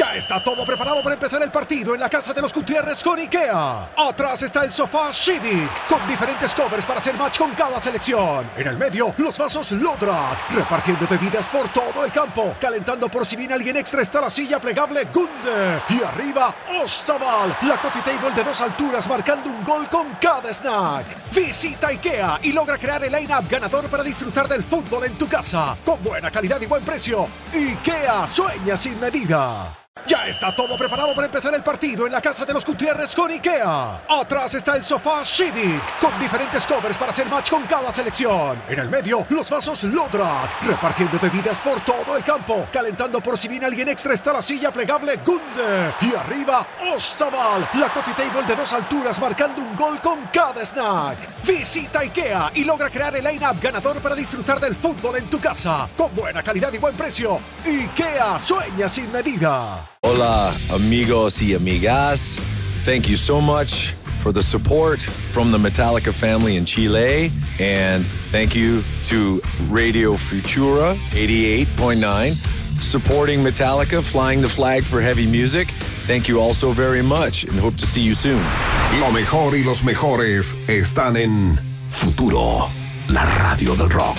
Ya está todo preparado para empezar el partido en la casa de los Gutiérrez con IKEA. Atrás está el sofá Civic, con diferentes covers para hacer match con cada selección. En el medio, los vasos Lodrat, repartiendo bebidas por todo el campo. Calentando por si viene alguien extra está la silla plegable Gunde. Y arriba, Ostaval, la coffee table de 2 alturas marcando un gol con cada snack. Visita IKEA y logra crear el line-up ganador para disfrutar del fútbol en tu casa. Con buena calidad y buen precio. IKEA sueña sin medida. Ya está todo preparado para empezar el partido en la casa de los Gutiérrez con IKEA. Atrás está el sofá Civic, con diferentes covers para hacer match con cada selección. En el medio, los vasos Lodrat, repartiendo bebidas por todo el campo. Calentando por si viene alguien extra está la silla plegable Gunde. Y arriba, Ostaval, la coffee table de 2 alturas marcando un gol con cada snack. Visita IKEA y logra crear el line-up ganador para disfrutar del fútbol en tu casa. Con buena calidad y buen precio. IKEA sueña sin medida. Hola, amigos y amigas. Thank you so much for the support from the Metallica family in Chile. And thank you to Radio Futura 88.9, supporting Metallica, flying the flag for heavy music. Thank you all so very much and hope to see you soon. Lo mejor y los mejores están en Futuro, la radio del rock.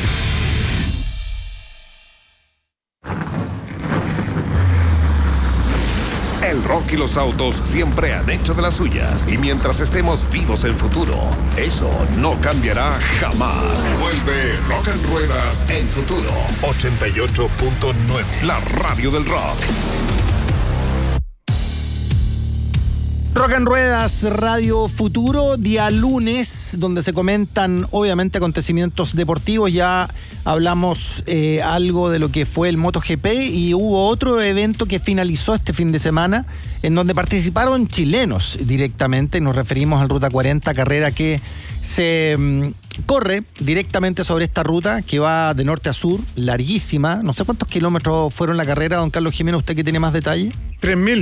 El rock y los autos siempre han hecho de las suyas. Y mientras estemos vivos en Futuro, eso no cambiará jamás. Vuelve Rock en Ruedas en Futuro 88.9, la radio del rock. Rock en Ruedas, Radio Futuro, día lunes, donde se comentan obviamente acontecimientos deportivos. Ya hablamos algo de lo que fue el MotoGP y hubo otro evento que finalizó este fin de semana en donde participaron chilenos directamente. Nos referimos al Ruta 40, carrera que se corre directamente sobre esta ruta que va de norte a sur, larguísima. No sé cuántos kilómetros fueron la carrera, don Carlos Jiménez, usted que tiene más detalle. 3.000.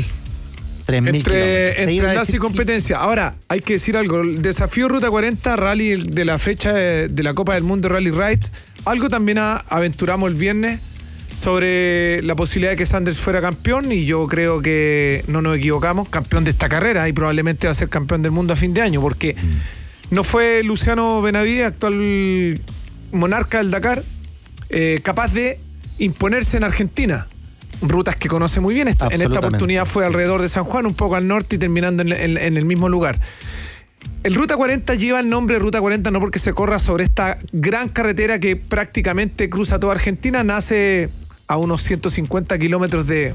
Entre enlace y competencia. Ahora, hay que decir algo. El desafío Ruta 40, rally de la fecha de la Copa del Mundo Rally Rides, algo también aventuramos el viernes sobre la posibilidad de que Sanders fuera campeón, y yo creo que no nos equivocamos. Campeón de esta carrera, y probablemente va a ser campeón del mundo a fin de año, porque no fue Luciano Benavides, actual monarca del Dakar, capaz de imponerse en Argentina. Rutas que conoce muy bien. En esta oportunidad fue alrededor de San Juan, un poco al norte y terminando en el mismo lugar. El Ruta 40 lleva el nombre de Ruta 40 no porque se corra sobre esta gran carretera que prácticamente cruza toda Argentina, nace a unos 150 kilómetros del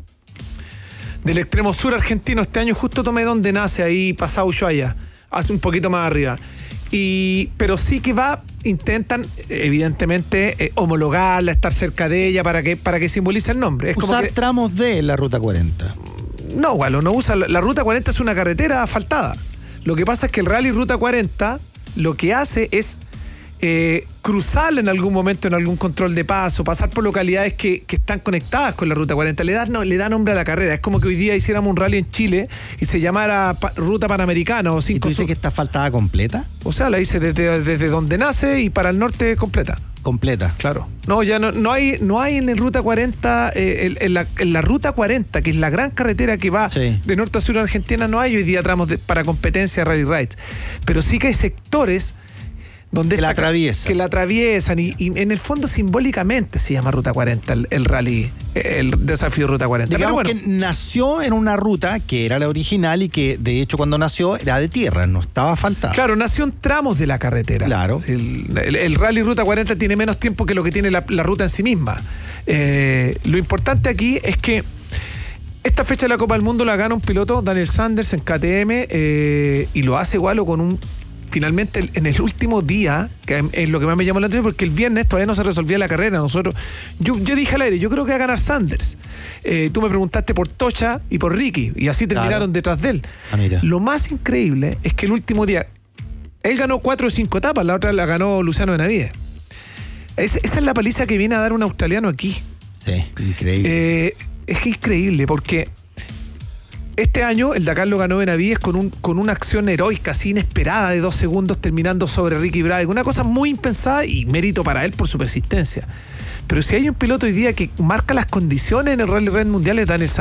extremo sur argentino. Este año justo tomé donde nace, ahí pasado Ushuaia, hace un poquito más arriba. Pero sí que intentan evidentemente homologarla, estar cerca de ella para que simbolice el nombre. Es usar como que, tramos de la Ruta 40. No, Gualo, no usa. La Ruta 40 es una carretera asfaltada. Lo que pasa es que el Rally Ruta 40 lo que hace es cruzar en algún momento en algún control de paso, pasar por localidades que están conectadas con la Ruta 40. Le da nombre a la carrera. Es como que hoy día hiciéramos un rally en Chile y se llamara Ruta Panamericana o 5. ¿Y tú dices que está asfaltada completa? O sea, la hice desde donde nace y para el norte completa. Completa. Claro. No, ya no hay en el Ruta 40, en la Ruta 40, que es la gran carretera que va de norte a sur en Argentina, no hay hoy día tramos para competencia Rally Rides. Pero sí que hay sectores donde que la atraviesan y en el fondo simbólicamente se llama Ruta 40 el rally, el desafío Ruta 40. Digamos pero bueno, que nació en una ruta que era la original y que de hecho cuando nació era de tierra, no estaba asfaltada. Claro, nació en tramos de la carretera. Claro. El rally Ruta 40 tiene menos tiempo que lo que tiene la ruta en sí misma. Lo importante aquí es que esta fecha de la Copa del Mundo la gana un piloto, Daniel Sanders, en KTM, y lo hace igual o con un... Finalmente, en el último día, que es lo que más me llamó la atención, porque el viernes todavía no se resolvía la carrera. Yo dije al aire, yo creo que va a ganar Sanders. Tú me preguntaste por Tocha y por Ricky, y así terminaron detrás de él. Mira. Lo más increíble es que el último día, él ganó 4 de 5 etapas, la otra la ganó Luciano Benavides. Esa es la paliza que viene a dar un australiano aquí. Sí, increíble. Es que increíble, porque este año el Dakar lo ganó Benavides con una acción heroica, así inesperada, de 2 segundos, terminando sobre Ricky Brabec. Una cosa muy impensada y mérito para él por su persistencia. Pero si hay un piloto hoy día que marca las condiciones en el Rally Red Mundial es Daniel Sanders.